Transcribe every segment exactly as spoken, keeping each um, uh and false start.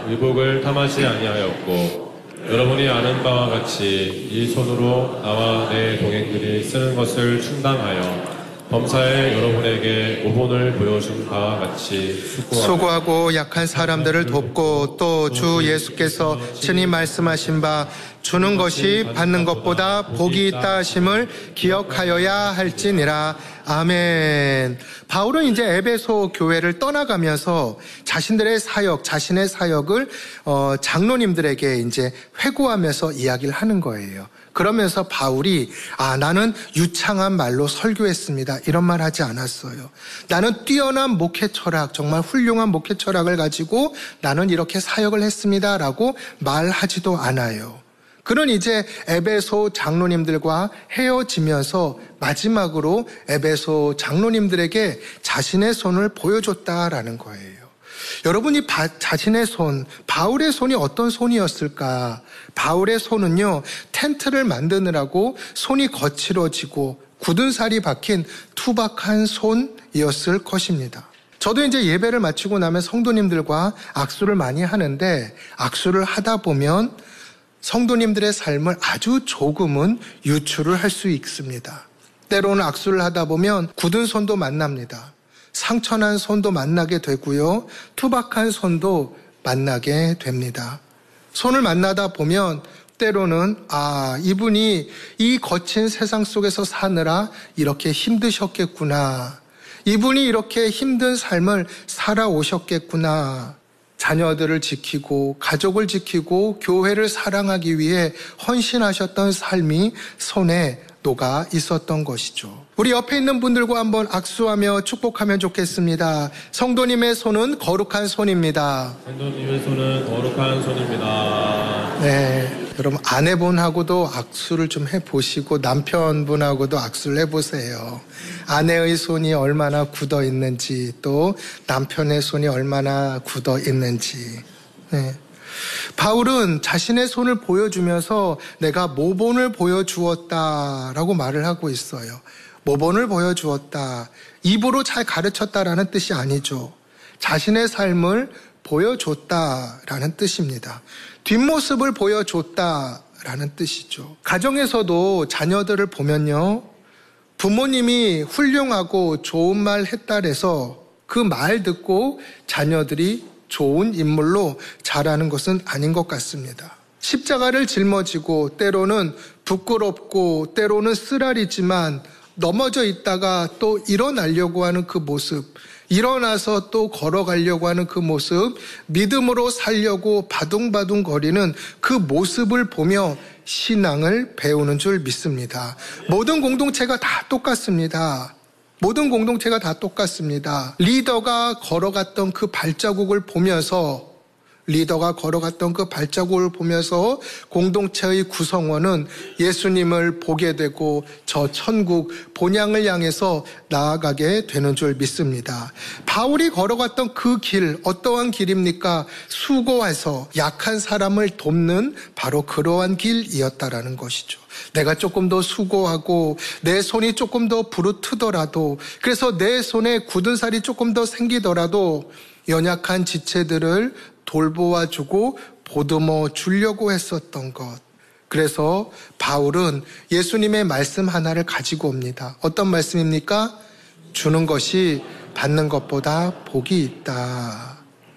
의복을 탐하지 아니하였고 여러분이 아는 바와 같이 이 손으로 나와 내 동행들이 쓰는 것을 충당하여 범사에 여러분에게 모본을 보여준 바와 같이 수고하고, 수고하고 약한 사람들을 돕고 또 주 예수께서 친히 말씀하신 바 주는 것이 받는 것보다 복이 있다 하심을 기억하여야 할지니라. 아멘. 바울은 이제 에베소 교회를 떠나가면서 자신들의 사역, 자신의 사역을 어, 장로님들에게 이제 회고하면서 이야기를 하는 거예요. 그러면서 바울이 아 나는 유창한 말로 설교했습니다. 이런 말 하지 않았어요. 나는 뛰어난 목회 철학, 정말 훌륭한 목회 철학을 가지고 나는 이렇게 사역을 했습니다. 라고 말하지도 않아요. 그는 이제 에베소 장로님들과 헤어지면서 마지막으로 에베소 장로님들에게 자신의 손을 보여줬다라는 거예요. 여러분이 바, 자신의 손, 바울의 손이 어떤 손이었을까? 바울의 손은요, 텐트를 만드느라고 손이 거칠어지고 굳은 살이 박힌 투박한 손이었을 것입니다. 저도 이제 예배를 마치고 나면 성도님들과 악수를 많이 하는데 악수를 하다 보면 성도님들의 삶을 아주 조금은 유추를 할 수 있습니다. 때로는 악수를 하다 보면 굳은 손도 만납니다. 상처난 손도 만나게 되고요. 투박한 손도 만나게 됩니다. 손을 만나다 보면 때로는 아, 이분이 이 거친 세상 속에서 사느라 이렇게 힘드셨겠구나. 이분이 이렇게 힘든 삶을 살아오셨겠구나. 자녀들을 지키고 가족을 지키고 교회를 사랑하기 위해 헌신하셨던 삶이 손에 녹아 있었던 것이죠. 우리 옆에 있는 분들과 한번 악수하며 축복하면 좋겠습니다. 성도님의 손은 거룩한 손입니다. 성도님의 손은 거룩한 손입니다. 네, 여러분 아내분하고도 악수를 좀 해보시고 남편분하고도 악수를 해보세요. 아내의 손이 얼마나 굳어 있는지 또 남편의 손이 얼마나 굳어 있는지. 네. 바울은 자신의 손을 보여주면서 내가 모본을 보여주었다라고 말을 하고 있어요. 모본을 보여주었다. 입으로 잘 가르쳤다라는 뜻이 아니죠. 자신의 삶을 보여줬다라는 뜻입니다. 뒷모습을 보여줬다라는 뜻이죠. 가정에서도 자녀들을 보면요. 부모님이 훌륭하고 좋은 말 했다 해서 그 말 듣고 자녀들이 좋은 인물로 자라는 것은 아닌 것 같습니다. 십자가를 짊어지고 때로는 부끄럽고 때로는 쓰라리지만 넘어져 있다가 또 일어나려고 하는 그 모습, 일어나서 또 걸어가려고 하는 그 모습, 믿음으로 살려고 바둥바둥 거리는 그 모습을 보며 신앙을 배우는 줄 믿습니다. 모든 공동체가 다 똑같습니다. 모든 공동체가 다 똑같습니다. 리더가 걸어갔던 그 발자국을 보면서 리더가 걸어갔던 그 발자국을 보면서 공동체의 구성원은 예수님을 보게 되고 저 천국 본향을 향해서 나아가게 되는 줄 믿습니다. 바울이 걸어갔던 그 길, 어떠한 길입니까? 수고해서 약한 사람을 돕는 바로 그러한 길이었다라는 것이죠. 내가 조금 더 수고하고 내 손이 조금 더 부르트더라도, 그래서 내 손에 굳은 살이 조금 더 생기더라도 연약한 지체들을 돌보아주고 보듬어 주려고 했었던 것. 그래서 바울은 예수님의 말씀 하나를 가지고 옵니다. 어떤 말씀입니까? 주는 것이 받는 것보다 복이 있다.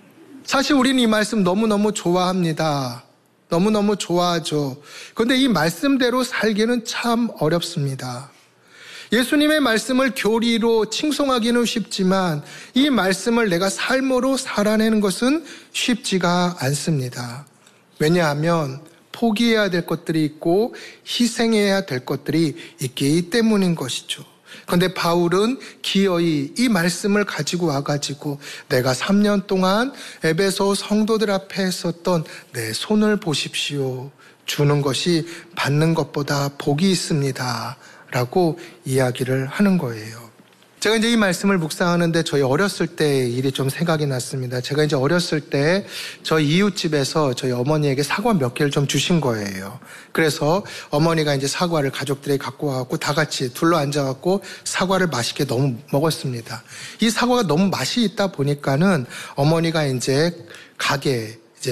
사실 우리는 이 말씀 너무너무 좋아합니다. 너무너무 좋아하죠. 그런데 이 말씀대로 살기는 참 어렵습니다. 예수님의 말씀을 교리로 칭송하기는 쉽지만 이 말씀을 내가 삶으로 살아내는 것은 쉽지가 않습니다. 왜냐하면 포기해야 될 것들이 있고 희생해야 될 것들이 있기 때문인 것이죠. 그런데 바울은 기어이 이 말씀을 가지고 와가지고 내가 삼 년 동안 에베소 성도들 앞에 했었던 내 손을 보십시오. 주는 것이 받는 것보다 복이 있습니다. 라고 이야기를 하는 거예요. 제가 이제 이 말씀을 묵상하는데 저희 어렸을 때 일이 좀 생각이 났습니다. 제가 이제 어렸을 때 저희 이웃집에서 저희 어머니에게 사과 몇 개를 좀 주신 거예요. 그래서 어머니가 이제 사과를 가족들이 갖고 와갖고 다 같이 둘러 앉아갖고 사과를 맛있게 너무 먹었습니다. 이 사과가 너무 맛이 있다 보니까는 어머니가 이제 가게